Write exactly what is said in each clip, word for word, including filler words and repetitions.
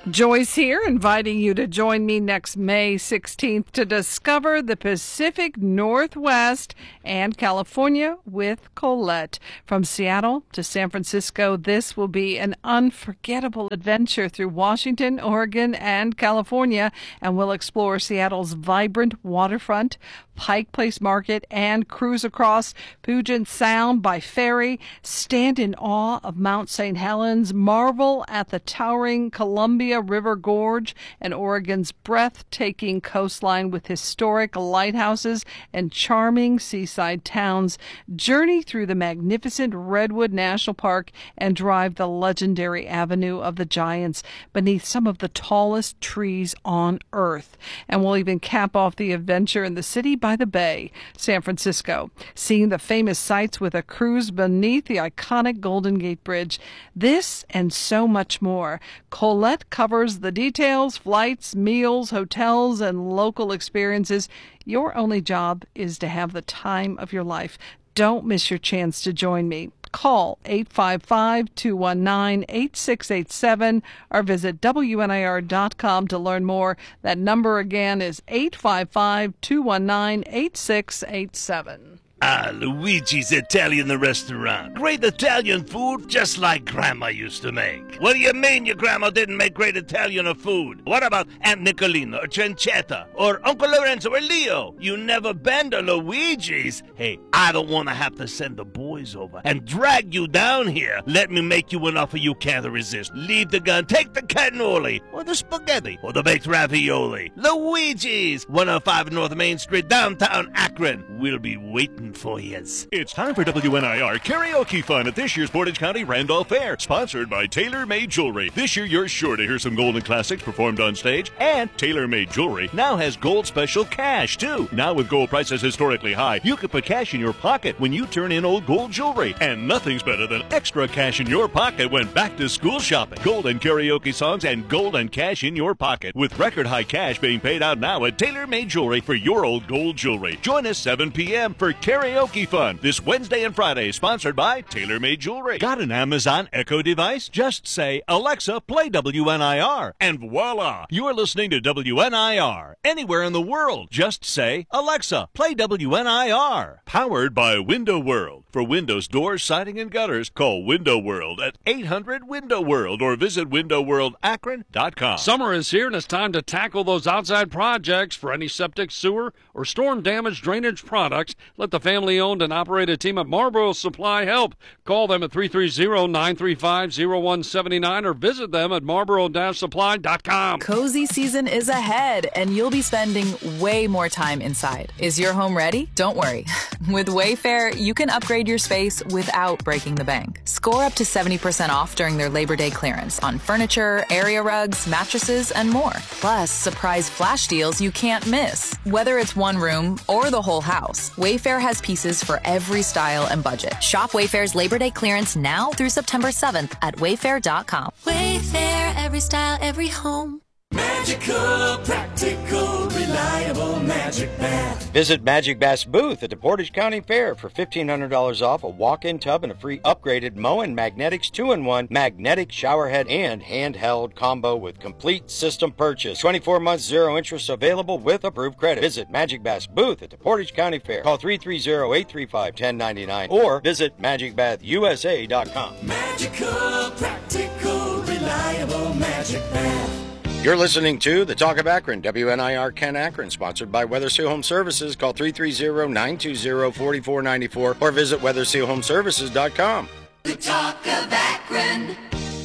Joyce here, inviting you to join me next May sixteenth to discover the Pacific Northwest and California with Colette. From Seattle to San Francisco, this will be an unforgettable adventure through Washington, Oregon, and California, and we'll explore Seattle's vibrant waterfront, Pike Place Market, and cruise across Puget Sound by ferry, stand in awe of Mount Saint Helens, marvel at the towering Columbia River Gorge and Oregon's breathtaking coastline with historic lighthouses and charming seaside towns, journey through the magnificent Redwood National Park, and drive the legendary Avenue of the Giants beneath some of the tallest trees on Earth. And we'll even cap off the adventure in the city by the Bay, San Francisco, seeing the famous sights with a cruise beneath the iconic Golden Gate Bridge. This and so much more. Colette covers the details, flights, meals, hotels, and local experiences. Your only job is to have the time of your life. Don't miss your chance to join me. Call eight five five, two one nine, eight six eight seven or visit W N I R dot com to learn more. That number again is eight five five, two one nine, eight six eight seven. Ah, Luigi's Italian Restaurant. Great Italian food just like Grandma used to make. What do you mean your grandma didn't make great Italian food? What about Aunt Nicolina or Cencetta or Uncle Lorenzo or Leo? You never been to Luigi's? Hey, I don't want to have to send the boys over and drag you down here. Let me make you an offer you can't resist. Leave the gun, take the cannoli or the spaghetti or the baked ravioli. Luigi's, one oh five North Main Street, downtown Akron. We'll be waiting for yous. It's time for W N I R karaoke fun at this year's Portage County Randolph Fair, sponsored by Tailor Made Jewelry. This year, you're sure to hear some golden classics performed on stage, and Tailor Made Jewelry now has gold special cash, too. Now with gold prices historically high, you can put cash in your pocket when you turn in old gold jewelry, and nothing's better than extra cash in your pocket when back to school shopping. Golden karaoke songs and golden cash in your pocket, with record high cash being paid out now at Tailor Made Jewelry for your old gold jewelry. Join us seven p.m. for karaoke Karaoke fun this Wednesday and Friday, sponsored by Tailor Made Jewelry. Got an Amazon Echo device? Just say, Alexa, play W N I R, and voila, you're listening to W N I R. Anywhere in the world, just say, Alexa, play W N I R. Powered by Window World. For windows, doors, siding, and gutters, call Window World at eight hundred window world or visit window world akron dot com. Summer is here, and it's time to tackle those outside projects. For any septic, sewer, or storm damage drainage products, let the family-owned and operated team at Marlboro Supply help. Call them at three three zero, nine three five, zero one seven nine or visit them at marlboro supply dot com. Cozy season is ahead, and you'll be spending way more time inside. Is your home ready? Don't worry. With Wayfair, you can upgrade your space without breaking the bank. Score up to seventy percent off during their Labor Day clearance on furniture, area rugs, mattresses, and more. Plus, surprise flash deals you can't miss. Whether it's one room or the whole house, Wayfair has pieces for every style and budget. Shop Wayfair's Labor Day clearance now through September seventh at wayfair dot com. Wayfair, every style, every home. Magical, practical, reliable Magic Bath. Visit Magic Bath's booth at the Portage County Fair for fifteen hundred dollars off a walk-in tub and a free upgraded Moen Magnetics two in one magnetic shower head and handheld combo with complete system purchase. twenty-four months zero interest available with approved credit. Visit Magic Bath's booth at the Portage County Fair. Call three three zero, eight three five, one zero nine nine or visit magic bath u s a dot com. Magical, practical, reliable Magic Bath. You're listening to The Talk of Akron, W N I R Ken Akron, sponsored by Weathersea Home Services. Call three three zero, nine two zero, four four nine four or visit weathersea home services dot com. The Talk of Akron.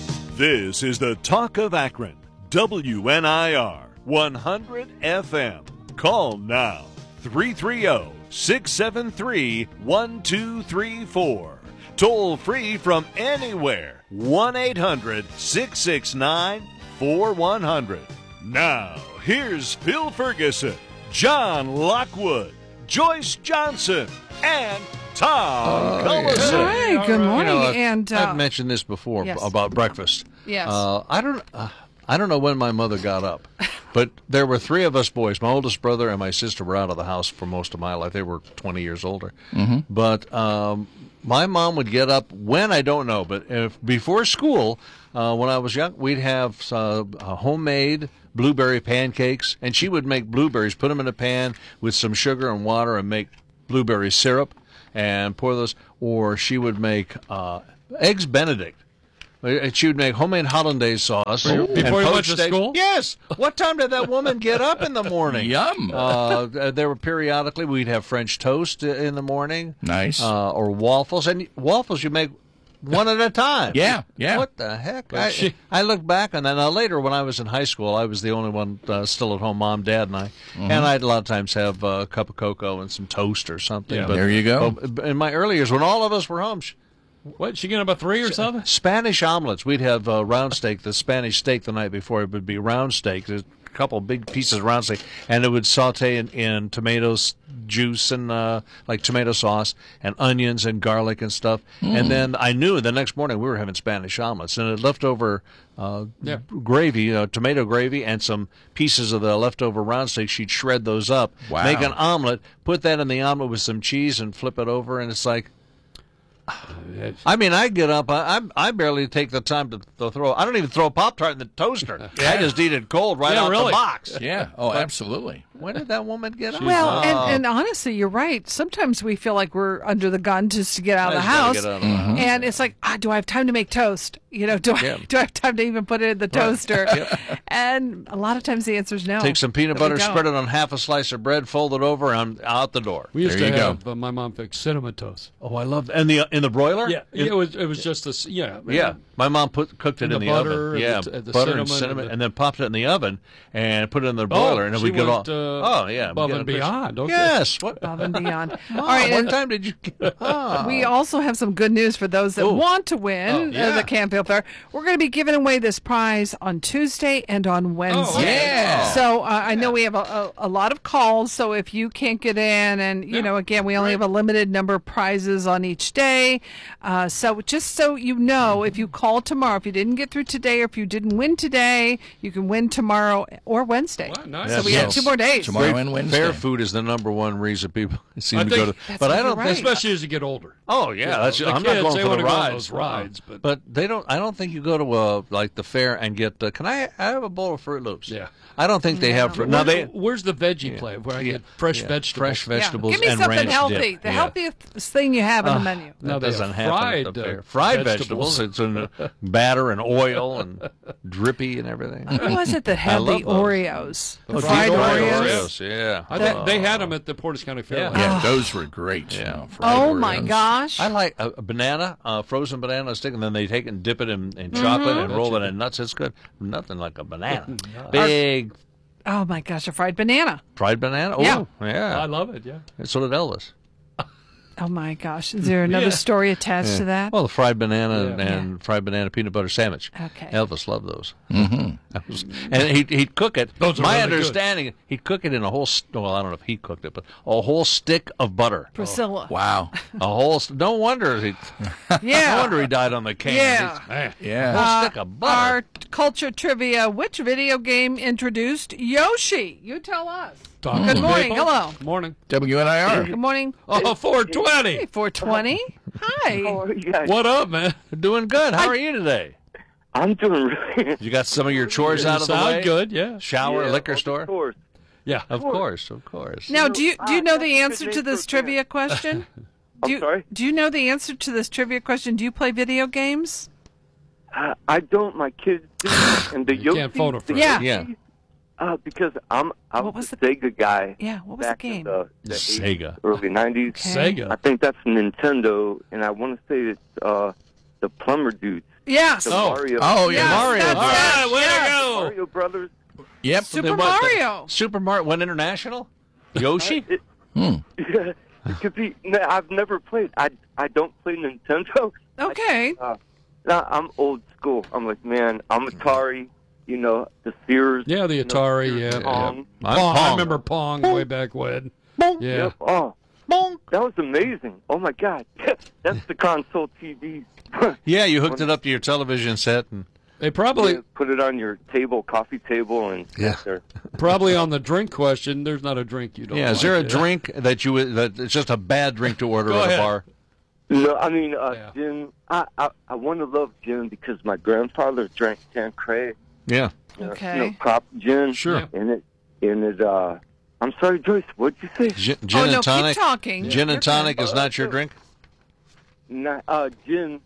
This is The Talk of Akron, W N I R one hundred F M. Call now, three three zero, six seven three, one two three four. Toll free from anywhere, one eight hundred, six six nine, four one zero zero. Now, here's Phil Ferguson, John Lockwood, Joyce Johnson, and Tom uh, Collison. All right, good morning. You know, I've, and uh, I've mentioned this before yes. about breakfast. Yes. Uh, I don't. Uh, I don't know when my mother got up, but there were three of us boys. My oldest brother and my sister were out of the house for most of my life. They were twenty years older. Mm-hmm. But um, my mom would get up when, I don't know, but if before school, uh, when I was young, we'd have uh, homemade blueberry pancakes, and she would make blueberries, put them in a pan with some sugar and water, and make blueberry syrup and pour those. Or she would make uh, eggs Benedict. And she would make homemade hollandaise sauce. Before and you went poached to eggs. school? Yes. What time did that woman get up in the morning? Yum. Uh, there were periodically, we'd have French toast in the morning. Nice. Uh, or waffles. And waffles you make one at a time. Yeah, yeah. What the heck? I, I look back on that. Now, later when I was in high school, I was the only one uh, still at home, Mom, Dad, and I. Mm-hmm. And I'd a lot of times have uh, a cup of cocoa and some toast or something. Yeah. But, there you go. But in my early years, when all of us were home, what, she getting about three or something? Spanish omelets. We'd have uh, round steak, the Spanish steak the night before. It would be round steak. There's a couple big pieces of round steak. And it would saute in, in tomatoes, juice, and uh, like tomato sauce, and onions and garlic and stuff. Mm. And then I knew the next morning we were having Spanish omelets. And it left over uh, yeah. gravy, uh, tomato gravy, and some pieces of the leftover round steak. She'd shred those up, wow. make an omelet, put that in the omelet with some cheese, and flip it over. And it's like, I mean, I get up. I I barely take the time to, to throw. I don't even throw a Pop-Tart in the toaster. Yeah. I just eat it cold right yeah, out really. the box. Yeah. Oh, but absolutely. When did that woman get up? Well, oh. and, and honestly, you're right. Sometimes we feel like we're under the gun just to get out of the house, out of the mm-hmm. house. And it's like, ah, do I have time to make toast? You know, do I yeah. do I have time to even put it in the right. toaster? Yep. And a lot of times the answer is no. Take some peanut butter, spread it on half a slice of bread, fold it over, and out the door. We used there to you have go. Uh, my mom fixed cinnamon toast. Oh, I love that. And the in the broiler? Yeah, in, it was it was just a yeah yeah. My mom put cooked it and in the, the, butter oven. Yeah, and the, the butter cinnamon and cinnamon, and, the, and then popped it in the oven and put it in the broiler, oh, and it she would get all. went, uh, oh yeah, above and it beyond. Okay. Yes, what above and beyond. Mom, all right, what and time did you get? Oh. we also have some good news for those that Ooh. want to win Oh, yeah. uh, the Campfield Fair. We're going to be giving away this prize on Tuesday and on Wednesday. Oh, yeah. So uh, I know we have a, a, a lot of calls. So if you can't get in, and you Yeah. know, again, we only Right. have a limited number of prizes on each day. Uh, so just so you know, if you call tomorrow, if you didn't get through today, or if you didn't win today, you can win tomorrow or Wednesday. Wow, nice. So we Yes. have two more days. Tomorrow and Wednesday. Fair food is the number one reason people seem I to think- go to. That's But I what don't you're think. right. Especially as you get older. Oh yeah, that's. The I'm kids, not going they for wanna the go on rides. those rides, but- but they don't. I don't think you go to uh, like the fair and get. Uh, can I, I have a bowl of Fruit Loops? Yeah. I don't think they have. Fruit. Now Where- they. where's the veggie plate where I Yeah, get fresh yeah, vegetables? fresh vegetables Give me and something ranch healthy. dip. The Yeah. healthiest thing you have on the menu. That No, they doesn't have happen fried, at the uh, fair. Fried vegetables. vegetables. It's in batter and oil and drippy and everything. Who was it that I had the love those. Oreos? The Oh, fried deep Oreos? Yeah. I think they had them at the Portage County Fair. Yeah. last Yeah, year. those were great. Yeah. You know, fried Oh my Oreos. gosh! I like a, a banana, a frozen banana stick, and then they take it and dip it in, in chocolate and roll it in nuts. It's good. Nothing like a banana. Big Oh my gosh, a fried banana. fried banana. Oh, Yeah. yeah. I love it. Yeah. So did Elvis. Oh my gosh, is there another Yeah. story attached to that? Well, the fried banana Yeah. and fried banana peanut butter sandwich. Okay. Elvis loved those. Mm-hmm. And he'd, he'd cook it. Those are My really good. understanding, he'd cook it in a whole, st- well, I don't know if he cooked it, but a whole stick of butter. Priscilla. Wow. A whole, st- no wonder he, Yeah. no wonder he died on the can. Yeah. Man. Yeah. A whole Uh, stick of butter. Our culture trivia: which video game introduced Yoshi? You tell us. Talk Good to morning. people. Hello. Good morning. W N I R. Good morning. Oh, four Hey, twenty. four twenty. Hi. are you guys? What up, man? Doing good. How are you today? I'm doing really You got some of your chores You out of the sound way? good, yeah. Shower, Yeah, liquor of store? course. Yeah. Of course, of course. Now, do you do you Ah, know that's the a answer good to name this for a band. trivia question? Do I'm you, sorry? Do you know the answer to this trivia question? Do you play video games? Uh, I don't. My kids do. And the You Yoshi, can't phone a the friend. Yeah. Yeah. Uh, because I'm I What was, was a Sega guy. Yeah, what was the back game? In the, the Sega. eighties, early nineties. Okay. I Sega. think that's Nintendo, and I want to say it's uh, the Plumber Dudes. Yes. The Oh. Mario. Oh, yeah. Yes, Mario. that's All it. right, way to Yes. go. Mario Brothers. Yep. Super Then what, the- Mario. Super Mario went international? Yoshi? It, yeah, it could be. No, I've never played. I I don't play Nintendo. Okay. Uh, no, I'm old school. I'm like, man, I'm Atari. You know, the Sears. Yeah, the you know, Atari, Sears yeah. Pong. I'm Pong. I Pong. remember Pong way back when. Yeah. Yep. Oh, that was amazing. Oh my God, that's the console T V. Yeah, you hooked it up to your television set. and They probably You put it on your table, coffee table, and Yeah. there. probably on the drink question, there's not a drink you don't Yeah, is like. there a drink that you would- that it's just a bad drink to order Go at ahead. a bar? No, I mean, uh, Yeah. gin. I, I I want to love gin because my grandfather drank Tanqueray. Yeah. You know, Okay. You know, crop gin. Sure. And it, and it. Uh, I'm sorry, Joyce. What'd you say? Gin, gin Oh, and no, keep tonic. talking. Gin You're and tonic good. is not your drink. Not, uh, gin.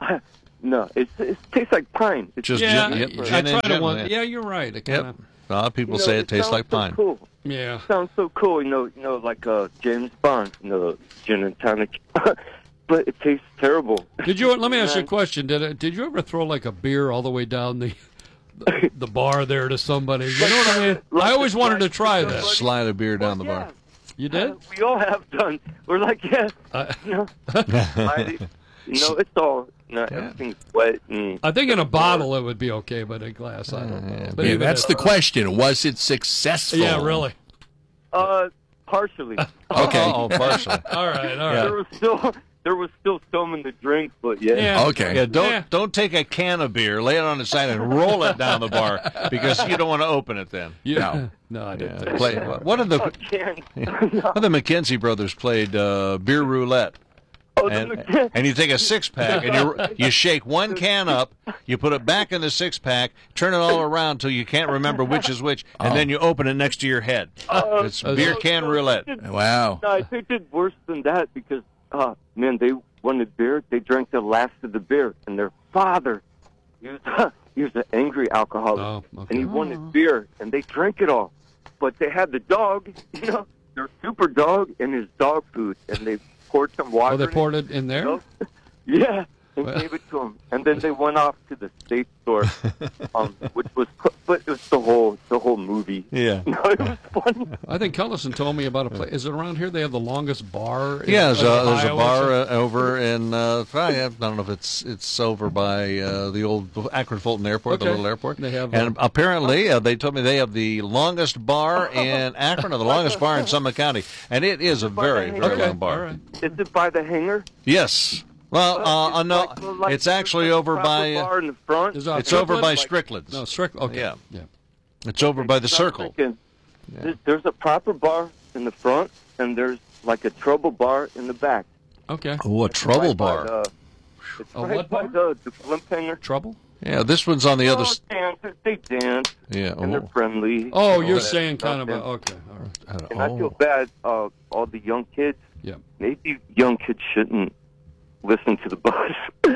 No, it, it tastes like pine. It's Just Yeah, gin, yep, I gin try and to gin, want. yeah. Yeah, you're right. It Yep. kinda, A lot of people you know, say it tastes sounds like so pine. Cool. yeah. Sounds so cool, you know. You know, like uh, James Bond. You know, gin and tonic. But it tastes terrible. Did you? Let me ask you a question. Did it, Did you ever throw like a beer all the way down the the, the bar there to somebody? You know what I mean? I always wanted to try that. Slide a beer down the Yeah. bar. You did? Uh, we all have done. We're like, yeah, Uh, you know, I, you know, it's all, you know, everything's wet. And, I think in a bottle it would be okay, but in glass, I don't know. But Yeah, even that's at- the question. Was it successful? Yeah, really. uh, partially. Okay. Oh, partially. All right, all There right. was still, there was still some in the drink, but yeah. Yeah. Okay. Yeah, don't Yeah. don't take a can of beer, lay it on the side, and roll it down the bar because you don't want to open it then. You- No. no, I didn't. Yeah, think play, so. one of the Can. one of the McKenzie brothers played uh, beer roulette. Oh, the And, McKen- and you take a six pack and you you shake one can up, you put it back in the six pack, turn it all around till you can't remember which is which, and Oh. then you open it next to your head. It's Uh, beer can roulette. Wow. No, I think it's worse than that because, uh, man, they wanted beer. They drank the last of the beer, and their father, he was, he was an angry alcoholic, Oh, okay. and he wanted beer, and they drank it all. But they had the dog, you know, their super dog, and his dog food, and they poured some water. Oh, they in poured it in there? you know? Yeah, and Well- gave it to him, and then they went off to the state store, um, which was, but it was the whole, the whole movie. Yeah. No, it was funny. I think Cullison told me about a place. Is it around here? They have the longest bar. In, Yeah, there's like, a, there's a Ohio or bar something? uh, over in uh, probably, I don't know if it's it's over by uh, the old Akron Fulton Airport, the Okay. little airport. They have, and uh, apparently uh, they told me they have the longest bar in Akron or the longest bar in Summit County, and it is a very very Okay, long bar. all right. Is it by the hangar? Yes. Well, uh, uh, It's no, like- like it's there's actually a over proper by. Uh, bar in the front. Is that it's over by Strickland? Strickland's. No, Strickland. Okay. Yeah. yeah. It's over by the I'm Circle. thinking, there's, there's a proper bar in the front, and there's like a trouble bar in the back. Okay. Oh, a trouble Right by bar. the- it's A right what by bar? the, the blimp hanger. Trouble? Yeah, this one's on the other. Oh, s- dancers, they dance, Yeah. and they're Oh. friendly. Oh, and you're all that saying kind of stuff, a. Okay. All right. And, and I feel Oh. bad, uh, all the young kids. Yeah. Maybe young kids shouldn't listen to the bus.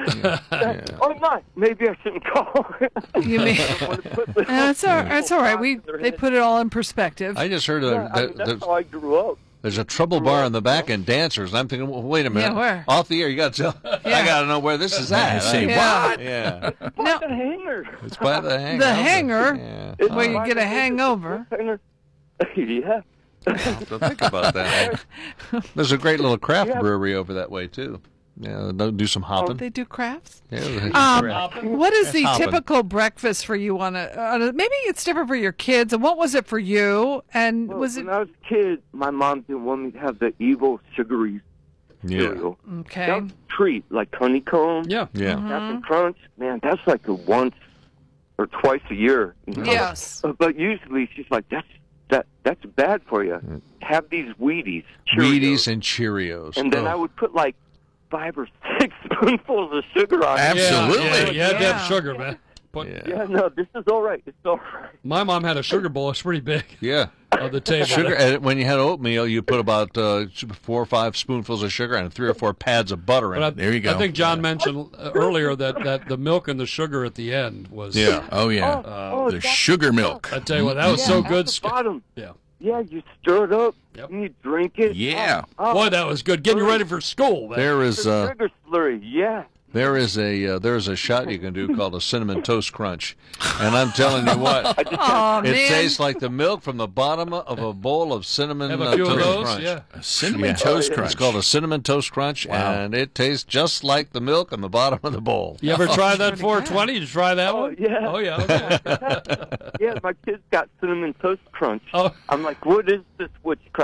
Yeah. Or not. Maybe I shouldn't call. You mean? That's all, that's all right. We they put it all in perspective. I just heard a, Yeah, I mean, that- that's there's, how I grew up. there's a trouble bar in the back and dancers. And I'm thinking, well, wait a minute. Yeah, where? Off the air, you got to tell. I got to know where this is at. Say Yeah. what? Yeah. Now, The hanger. It's by the hangar. the hangar Yeah. It's where you by get the a hanger. hangover. Hanger. Yeah. So think about that. There's a great little craft Yeah. brewery over that way too. Yeah, they'll do some hopping. They do crafts. Yeah, they do Um, craft. what is the Hopping. typical breakfast for you on a, on a? Maybe it's different for your kids. And what was it for you? And Well, was it when I was a kid, my mom didn't want me to have the evil sugary Yeah. cereal. okay? That was a treat, like honeycomb, Yeah. Yeah. Captain Crunch. Man, that's like a once or twice a year. you know? Yes. Uh, But usually she's like, that's that that's bad for you. Have these Wheaties, Cheerios. Wheaties and Cheerios. and then Oh. I would put like five or six spoonfuls of sugar on it. Absolutely. Yeah, yeah, you had to Yeah. have sugar, man. But Yeah. Yeah, no, this is all right. It's all right. my mom had a sugar bowl. It's pretty big Yeah. on the table. Sugar. And when you had oatmeal, you put about uh, four or five spoonfuls of sugar and three or four pads of butter in But I, it. There you go. I think John mentioned uh, earlier that, that the milk and the sugar at the end was. Yeah. Oh, yeah. Oh, the that's- sugar milk. I tell you what, that was yeah, so at good. the Scott. bottom. Yeah. Yeah, you stir it up Yep. and you drink it. Yeah. Oh, Boy, that was good. Getting you ready for school. Man. There is the uh, sugar slurry. Yeah. there is a uh, there is a shot you can do called a cinnamon toast crunch, and I'm telling you what, Oh it man. tastes like the milk from the bottom of a bowl of cinnamon Have uh, a few of toast those. crunch. Yeah. A cinnamon Yeah. toast crunch. It's called a cinnamon toast crunch, Wow. and it tastes just like the milk on the bottom of the bowl. You ever try that pretty four good. twenty? Did you try that Oh, one? yeah. Oh, yeah. Okay. Yeah, my kids got cinnamon toast crunch. Oh. I'm like, what is this witchcraft?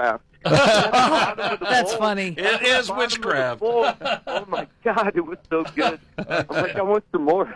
That's funny. It is witchcraft. Oh my God, it was so good. I'm like, I want some more.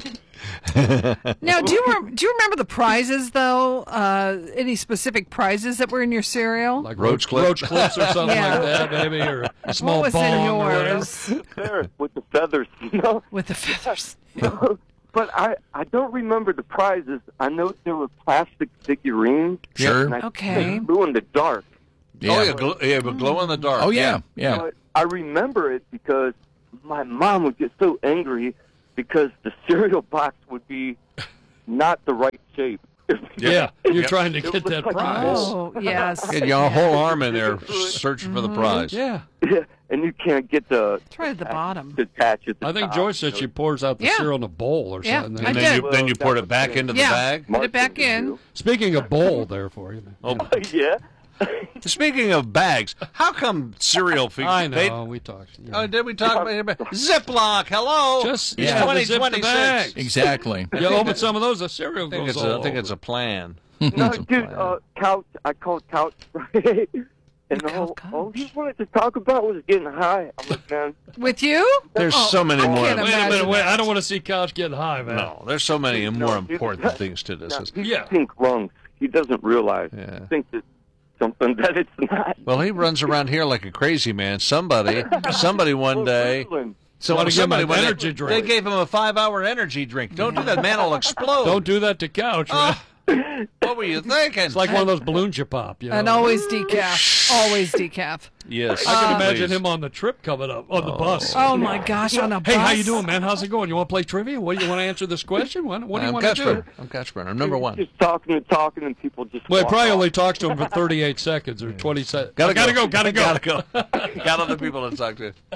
Now, do you re- do you remember the prizes though? Uh, any specific prizes that were in your cereal? Like Roach roach, clip. roach clips or something Yeah. like that, maybe, or a small what was bong in or whatever. yours? There, with the feathers, you know. With the feathers. But I, I don't remember the prizes. I know there were plastic figurines. Sure. And I Okay. think they blew in the dark. Yeah. Oh, yeah, gl- yeah, but glow in the dark. Oh, yeah. Yeah. But I remember it because my mom would get so angry because the cereal box would be not the right shape. Yeah, you're Yep. trying to It get was that like a prize. Oh, yes. Get your whole arm in there searching for the prize. Yeah. And you can't get the It's right at the bottom. detach at the I think top, Joyce said you she know. pours out the Yeah. cereal in a bowl or Yeah, something. I And did. then you, Well, then you that pour was it back the- into Yeah. the bag. Put it back in. Speaking of bowl, there for you. Oh, Yeah. speaking of bags, how come cereal feed? I know, they- we talked. you know. Oh, did we talk about it? Ziploc, hello. Just It's yeah, twenty zip the twenty-six. bags. Exactly. You open some of those, the cereal I think, goes it's a, all I think over. it's a plan. No, It's a dude, plan. uh, couch. I called couch Friday. And You the whole, called all Couch? he wanted to talk about was getting high. I'm like, man, With you? There's Oh, so many I more. can't Wait a imagine minute, wait! that. I don't want to see Couch getting high, man. No, there's so many more No, dude, important that- things to now, this. he's Yeah. pink lungs. He doesn't realize. Yeah. He thinks it's something that it's not. Well, he runs around here like a crazy man. Somebody, somebody one Well, day. Ritalin. So Wanna give him somebody an one day- energy drink. They gave him a five-hour energy drink. Don't do that, man. Will explode. Don't do that to Couch, man. What were you thinking? It's like one of those balloons you pop. You know? And always decaf. Always decaf. yes. I can Uh, imagine please. him on the trip coming up on the bus. Oh my gosh, on a bus. Hey, how you doing, man? How's it going? You want to play trivia? What do you want to answer this question? What, what do you I'm want to do? Couchburn. I'm Couchburn. I'm number one. Just talking and talking, and people just. Well, it walk probably off. only talks to him for thirty-eight seconds or twenty seconds. Gotta, gotta go, gotta go. gotta go. Got other people to talk to.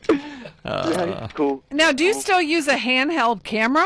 Yeah, he's cool. Now, do you still use a handheld camera?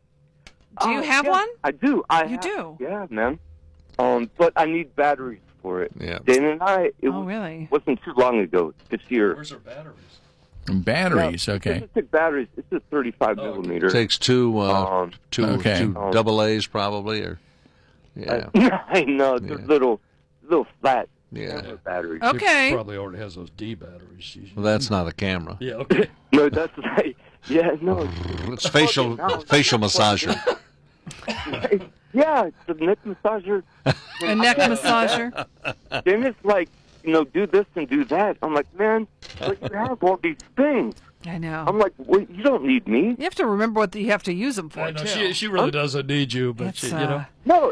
Do you Oh, have yeah, one? I do. I You have- do? Yeah, man. Um, but I need batteries for it. Yeah. Dan and I. It Oh, was, really? wasn't too long ago. This year. Where's our batteries? Batteries. Yeah, Okay. This is the batteries. It's a thirty-five millimeter. Takes two, uh, Um, two, Okay. two Um, double A's probably, or yeah, I know. They're Yeah. little, little flat. yeah. camera batteries. Okay. She probably already has those D batteries. She's- Well, that's not a camera. Yeah, okay. No, that's right. Yeah, no. It's facial facial massager. Yeah, it's a neck massager. A neck massager? Then it's like, you know, do this and do that. I'm like, man, but you have all these things. I know. I'm like, well, you don't need me. You have to remember what you have to use them for, I know, too. she, she really doesn't need you, but It's, she, you uh, know. No,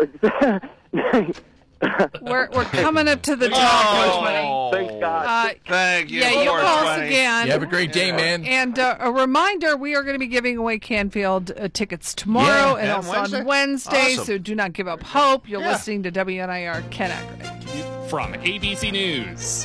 it's We're, we're coming up to the top, Coach Money. Oh, thank God. Uh, thank you. yeah, you four call us twenty. again. You have a great day, man. And uh, a reminder, we are going to be giving away Canfield uh, tickets tomorrow Yeah, and and also Wednesday? on Wednesday, Awesome. so do not give up hope. You're Yeah. listening to W N I R Ken Ackray. From A B C News.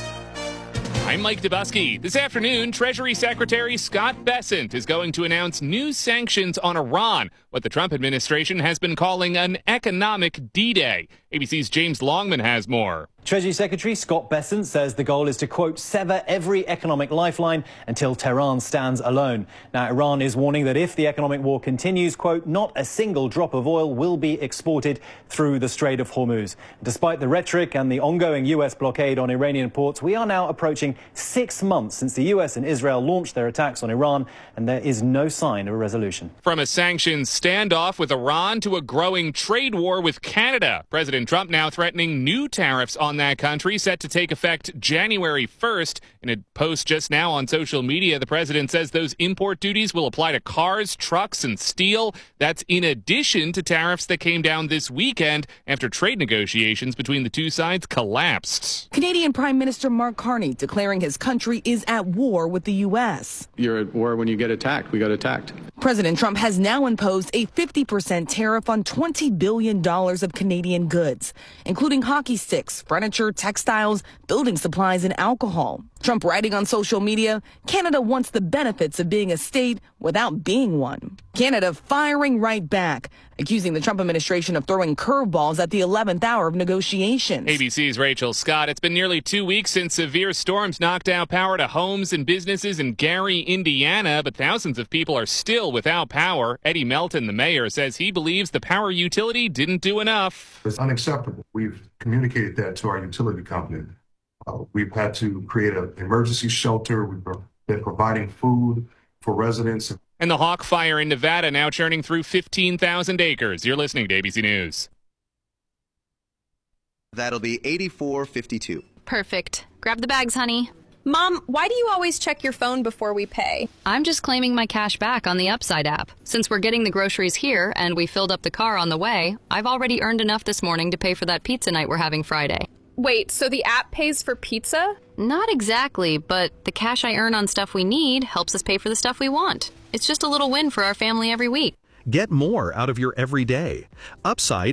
I'm Mike Dubusky. This afternoon, Treasury Secretary Scott Bessent is going to announce new sanctions on Iran, what the Trump administration has been calling an economic D-Day. A B C's James Longman has more. Treasury Secretary Scott Bessent says the goal is to, quote, sever every economic lifeline until Tehran stands alone. Now, Iran is warning that if the economic war continues, quote, not a single drop of oil will be exported through the Strait of Hormuz. Despite the rhetoric and the ongoing U S blockade on Iranian ports, we are now approaching six months since the U S and Israel launched their attacks on Iran, and there is no sign of a resolution. From a sanctions standoff with Iran to a growing trade war with Canada. President Trump now threatening new tariffs on that country set to take effect January first. In a post just now on social media, the president says those import duties will apply to cars, trucks, and steel. That's in addition to tariffs that came down this weekend after trade negotiations between the two sides collapsed. Canadian Prime Minister Mark Carney declaring his country is at war with the U S. You're at war when you get attacked. We got attacked. President Trump has now imposed a fifty percent tariff on twenty billion dollars of Canadian goods, including hockey sticks, furniture, textiles, building supplies, and alcohol. Trump writing on social media, Canada wants the benefits of being a state without being one. Canada firing right back, accusing the Trump administration of throwing curveballs at the eleventh hour of negotiations. A B C's Rachel Scott. It's been nearly two weeks since severe storms knocked out power to homes and businesses in Gary, Indiana, but thousands of people are still without power. Eddie Melton, the mayor, says he believes the power utility didn't do enough. It's unacceptable. We've communicated that to our utility company. Uh, we've had to create an emergency shelter. We've been providing food for residents. And the Hawk Fire in Nevada now churning through fifteen thousand acres. You're listening to A B C News. That'll be eighty-four fifty-two. Perfect. Grab the bags, honey. Mom, why do you always check your phone before we pay? I'm just claiming my cash back on the Upside app. Since we're getting the groceries here and we filled up the car on the way, I've already earned enough this morning to pay for that pizza night we're having Friday. Wait, so the app pays for pizza? Not exactly, but the cash I earn on stuff we need helps us pay for the stuff we want. It's just a little win for our family every week. Get more out of your everyday. Upside